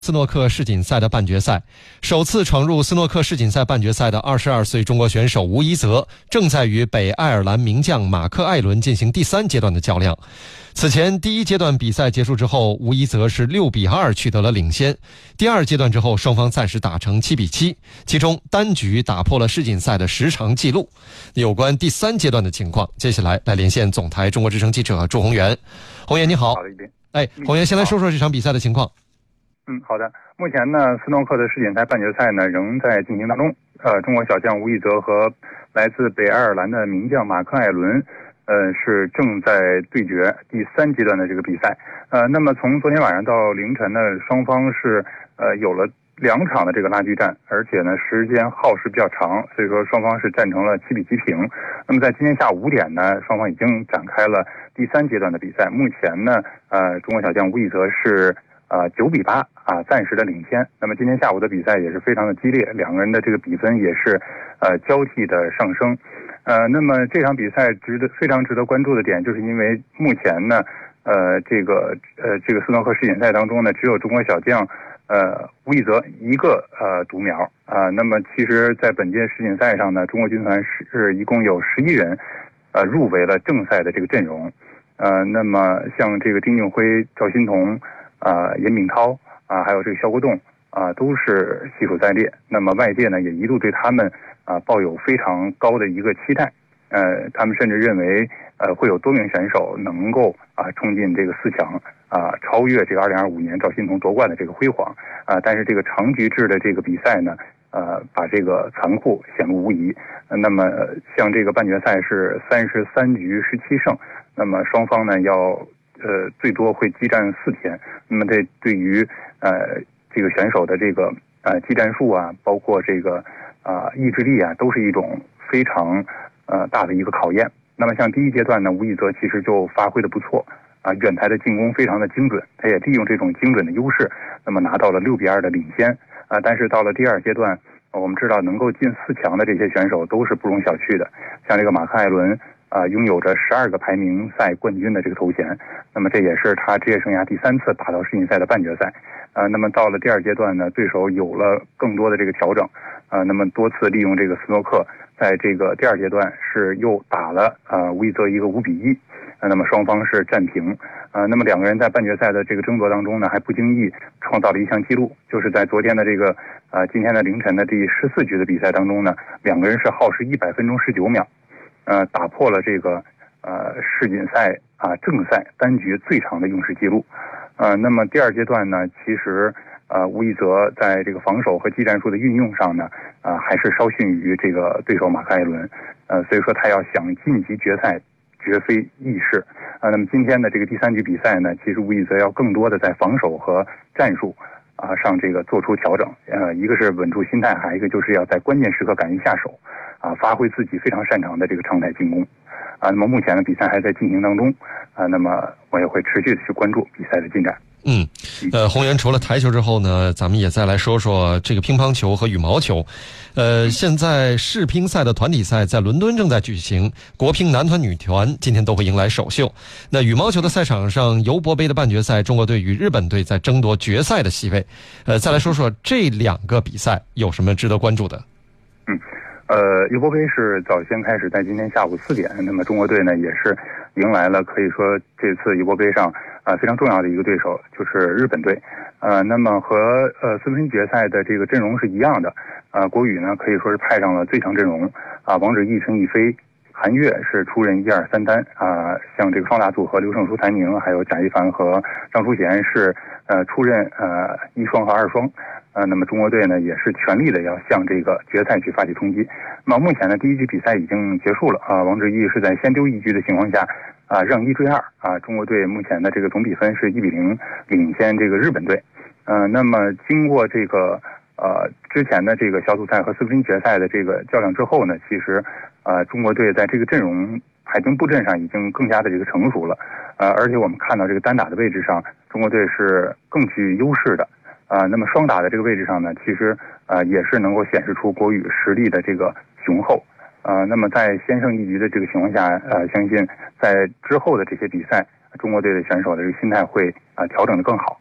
斯诺克世锦赛的半决赛，首次闯入斯诺克世锦赛半决赛的22岁中国选手吴一泽正在与北爱尔兰名将马克·艾伦进行第3阶段的较量。此前第1阶段比赛结束之后，吴一泽是6比2取得了领先。第2阶段之后，双方暂时打成7比7，其中单局打破了世锦赛的时长纪录。有关第3阶段的情况，接下来连线总台中国之声记者祝宏源。宏源你好。 好的，一边。 宏源先来说说这场比赛的情况。 好的。目前呢，斯诺克的世锦赛半决赛呢仍在进行当中。中国小将吴一泽和来自北爱尔兰的名将马克·艾伦，是正在对决第3阶段的这个比赛。那么从昨天晚上到凌晨呢，双方是有了2场的这个拉锯战，而且呢时间耗时比较长，所以说双方是战成了7比7平。那么在今天下午5点呢，双方已经展开了第3阶段的比赛。目前呢，中国小将吴一泽是9比8暂时的领先。那么今天下午的比赛也是非常的激烈，两个人的这个比分也是交替的上升。那么这场比赛非常值得关注的点，就是因为目前呢，这个斯诺克世锦赛当中呢，只有中国小将吴一泽一个独苗那么其实在本届世锦赛上呢，中国军团是一共有11人入围了正赛的这个阵容。那么像这个丁俊晖、赵心童严炳涛还有这个肖国栋都是悉数在列。那么外界呢也一度对他们抱有非常高的一个期待。他们甚至认为会有多名选手能够冲进这个4强超越这个2025年赵心童夺冠的这个辉煌但是这个长局制的这个比赛呢把这个残酷显露无遗。那么像这个半决赛是33局17胜，那么双方呢要最多会激战4天。那么这对于这个选手的这个技战术包括这个意志力都是一种非常大的一个考验。那么像第1阶段呢，吴一泽其实就发挥的不错远台的进攻非常的精准，他也利用这种精准的优势，那么拿到了6比2的领先但是到了第2阶段，我们知道能够进4强的这些选手都是不容小觑的。像这个马克·艾伦拥有着12个排名赛冠军的这个头衔，那么这也是他职业生涯第3次打到世锦赛的半决赛。那么到了第2阶段呢，对手有了更多的这个调整那么多次利用这个斯诺克，在这个第2阶段是又打了吴一泽一个5比1那么双方是战平那么两个人在半决赛的这个争夺当中呢，还不经意创造了一项纪录，就是在昨天的这个今天的凌晨的第14局的比赛当中呢，两个人是耗时100分钟19秒打破了这个世锦赛正赛单局最长的用时纪录。那么第2阶段呢，其实吴一泽在这个防守和技战术的运用上呢还是稍逊于这个对手马克·艾伦所以说他要想晋级决赛绝非易事那么今天的这个第3局比赛呢，其实吴一泽要更多的在防守和战术上这个做出调整一个是稳住心态，还有一个就是要在关键时刻敢于下手发挥自己非常擅长的这个长台进攻那么目前的比赛还在进行当中那么我也会持续的去关注比赛的进展。 宏源除了台球之后呢，咱们也再来说说这个乒乓球和羽毛球。现在世乒赛的团体赛在伦敦正在举行，国乒男团、女团今天都会迎来首秀。那羽毛球的赛场上，尤伯杯的半决赛，中国队与日本队在争夺决赛的席位。再来说说这2个比赛有什么值得关注的？ 尤伯杯是早先开始，在今天下午4点，那么中国队呢也是迎来了可以说这次尤伯杯上非常重要的一个对手，就是日本队。那么和4分决赛的这个阵容是一样的。国羽呢可以说是派上了最强阵容王祉义、陈逸飞、韩悦是出任1、2、3单像这个双打组合刘胜书、谭宁，还有贾一凡和张淑贤是出任1双和2双。那么中国队呢也是全力的要向这个决赛去发起冲击。那么目前呢第1局比赛已经结束了王祉义是在先丢1局的情况下让1追2中国队目前的这个总比分是1比0领先这个日本队。那么经过这个之前的这个小组赛和4分决赛的这个较量之后呢，其实中国队在这个阵容海军布阵上已经更加的这个成熟了而且我们看到这个单打的位置上中国队是更具优势的那么双打的这个位置上呢，其实也是能够显示出国羽实力的这个雄厚那么在先胜1局的这个情况下相信在之后的这些比赛中国队的选手的这个心态会调整得更好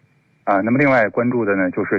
那么另外关注的呢，就是